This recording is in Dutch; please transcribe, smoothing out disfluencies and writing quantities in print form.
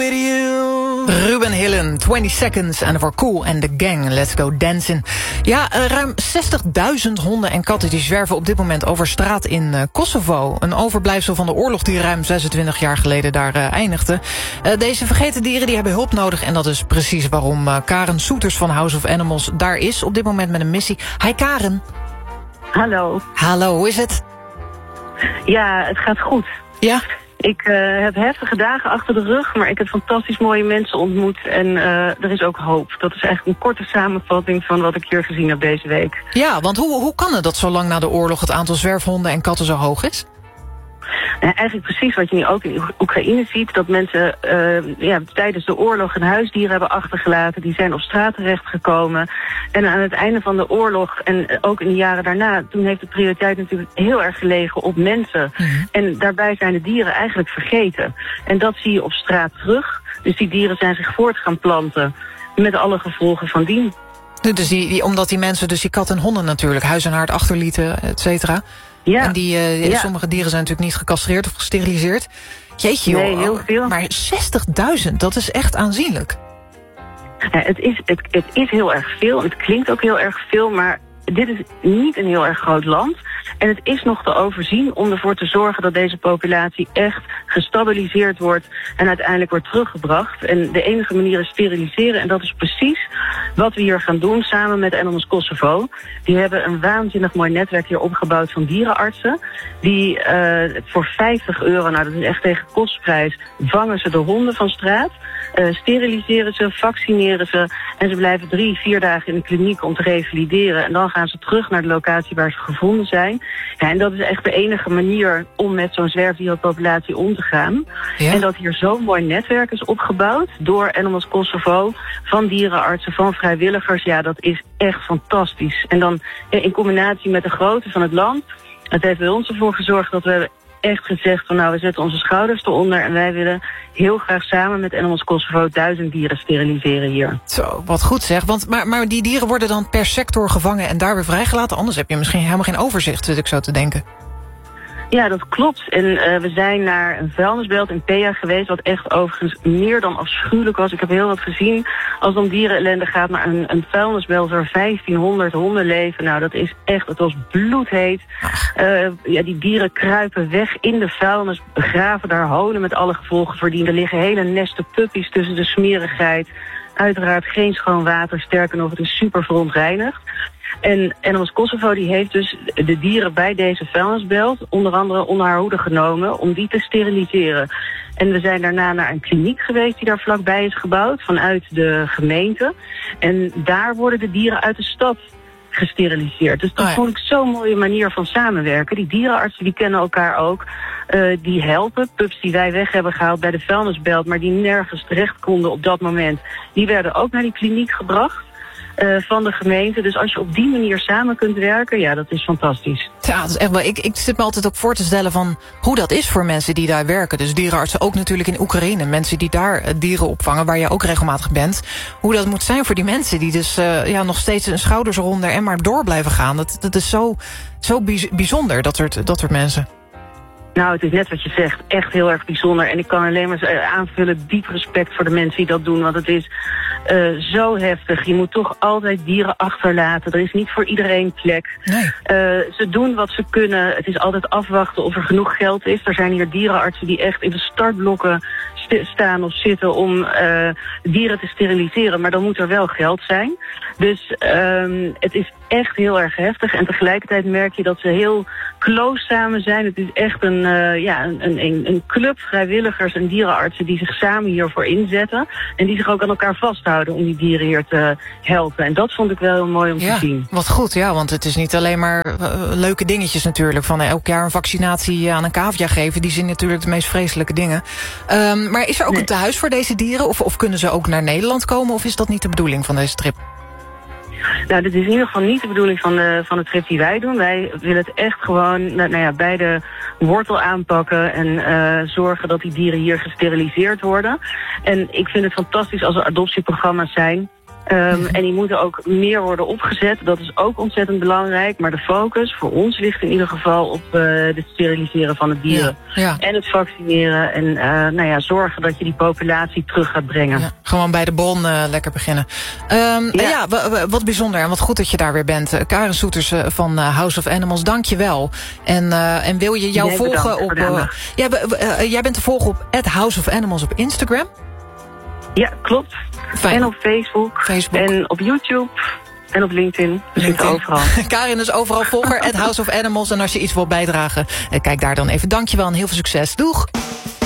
radio. Ruben Hillen, 20 Seconds en voor Cool and the Gang, Let's Go Dancing. Ja, ruim 60.000 honden en katten die zwerven op dit moment over straat in Kosovo. Een overblijfsel van de oorlog die ruim 26 jaar geleden daar eindigde. Deze vergeten dieren die hebben hulp nodig en dat is precies waarom Karen Soeters van House of Animals daar is op dit moment met een missie. Hi Karen. Hallo. Hallo, hoe is het? Ja, het gaat goed. Ja? Ik heb heftige dagen achter de rug, maar ik heb fantastisch mooie mensen ontmoet. En er is ook hoop. Dat is eigenlijk een korte samenvatting van wat ik hier gezien heb deze week. Ja, want hoe kan het dat zo lang na de oorlog het aantal zwerfhonden en katten zo hoog is? Eigenlijk precies wat je nu ook in Oekraïne ziet. Dat mensen tijdens de oorlog hun huisdieren hebben achtergelaten. Die zijn op straat terechtgekomen. En aan het einde van de oorlog en ook in de jaren daarna, toen heeft de prioriteit natuurlijk heel erg gelegen op mensen. Mm-hmm. En daarbij zijn de dieren eigenlijk vergeten. En dat zie je op straat terug. Dus die dieren zijn zich voort gaan planten. Met alle gevolgen van dien. Dus omdat die mensen dus die katten en honden natuurlijk huis en haard achterlieten, et cetera. Ja. En sommige dieren zijn natuurlijk niet gecastreerd of gesteriliseerd. Jeetje joh, nee, heel veel. Maar 60.000, dat is echt aanzienlijk. Ja, het is heel erg veel. Het klinkt ook heel erg veel, maar dit is niet een heel erg groot land. En het is nog te overzien om ervoor te zorgen dat deze populatie echt gestabiliseerd wordt en uiteindelijk wordt teruggebracht. En de enige manier is steriliseren en dat is precies wat we hier gaan doen samen met Animals Kosovo. Die hebben een waanzinnig mooi netwerk hier opgebouwd van dierenartsen. Die voor €50, nou dat is echt tegen kostprijs, vangen ze de honden van straat. Steriliseren ze, vaccineren ze en ze blijven 3-4 dagen in de kliniek om te revalideren. En dan gaan ze terug naar de locatie waar ze gevonden zijn. Ja, en dat is echt de enige manier om met zo'n zwerfdierenpopulatie om te gaan. Ja. En dat hier zo'n mooi netwerk is opgebouwd door Animals Kosovo, van dierenartsen, van vrijwilligers. Ja, dat is echt fantastisch. En dan in combinatie met de grootte van het land, het heeft bij ons ervoor gezorgd dat we echt gezegd van nou, we zetten onze schouders eronder en wij willen heel graag samen met Animals Kosovo 1000 dieren steriliseren hier. Zo, wat goed zeg. Maar die dieren worden dan per sector gevangen en daar weer vrijgelaten? Anders heb je misschien helemaal geen overzicht, zit ik zo te denken. Ja, dat klopt. En we zijn naar een vuilnisbelt in Peja geweest, wat echt overigens meer dan afschuwelijk was. Ik heb heel wat gezien als het om dierenellende gaat, maar een vuilnisbelt waar 1500 honden leven. Nou, dat is echt, het was bloedheet. Die dieren kruipen weg in de vuilnis, begraven daar holen met alle gevolgen voor dien. Er liggen hele nesten puppies tussen de smerigheid. Uiteraard geen schoon water, sterker nog, het is super verontreinigd. En Animals Kosovo die heeft dus de dieren bij deze vuilnisbelt onder andere onder haar hoede genomen om die te steriliseren. En we zijn daarna naar een kliniek geweest die daar vlakbij is gebouwd vanuit de gemeente. En daar worden de dieren uit de stad gesteriliseerd. Dus dat vond ik zo'n mooie manier van samenwerken. Die dierenartsen die kennen elkaar ook. Die helpen. Pups die wij weg hebben gehaald bij de vuilnisbelt, maar die nergens terecht konden op dat moment, die werden ook naar die kliniek gebracht. Van de gemeente. Dus als je op die manier samen kunt werken, ja, dat is fantastisch. Ja, dat is echt wel. Ik zit me altijd ook voor te stellen van hoe dat is voor mensen die daar werken. Dus dierenartsen ook natuurlijk in Oekraïne. Mensen die daar dieren opvangen, waar je ook regelmatig bent. Hoe dat moet zijn voor die mensen die dus nog steeds hun schouders eronder en maar door blijven gaan. Dat is zo bijzonder, dat soort mensen. Nou, het is net wat je zegt, echt heel erg bijzonder. En ik kan alleen maar aanvullen, diep respect voor de mensen die dat doen. Want het is zo heftig. Je moet toch altijd dieren achterlaten. Er is niet voor iedereen plek. Nee. Ze doen wat ze kunnen. Het is altijd afwachten of er genoeg geld is. Er zijn hier dierenartsen die echt in de startblokken staan of zitten om dieren te steriliseren. Maar dan moet er wel geld zijn. Dus het is echt heel erg heftig. En tegelijkertijd merk je dat ze heel close samen zijn. Het is echt een club vrijwilligers en dierenartsen die zich samen hiervoor inzetten. En die zich ook aan elkaar vasthouden om die dieren hier te helpen. En dat vond ik wel heel mooi om te zien. Wat goed, ja, want het is niet alleen maar leuke dingetjes natuurlijk. Van elk jaar een vaccinatie aan een cavia geven. Die zijn natuurlijk de meest vreselijke dingen. Maar is er ook een tehuis voor deze dieren? Of kunnen ze ook naar Nederland komen? Of is dat niet de bedoeling van deze trip? Nou, dit is in ieder geval niet de bedoeling van de trip die wij doen. Wij willen het echt gewoon bij de wortel aanpakken en zorgen dat die dieren hier gesteriliseerd worden. En ik vind het fantastisch als er adoptieprogramma's zijn. En die moeten ook meer worden opgezet. Dat is ook ontzettend belangrijk. Maar de focus voor ons ligt in ieder geval op het steriliseren van de dieren. Ja. En het vaccineren. En zorgen dat je die populatie terug gaat brengen. Ja, gewoon bij de bron lekker beginnen. Wat bijzonder en wat goed dat je daar weer bent. Karen Soeters van House of Animals, dank je wel. En wil je jou volgen op... jij bent te volgen op @House of Animals op Instagram? Ja, klopt. Fijn. En op Facebook. En op YouTube. En op LinkedIn. We zitten overal. Karin is overal volger, @House of Animals. En als je iets wilt bijdragen, kijk daar dan even. Dankjewel en heel veel succes. Doeg!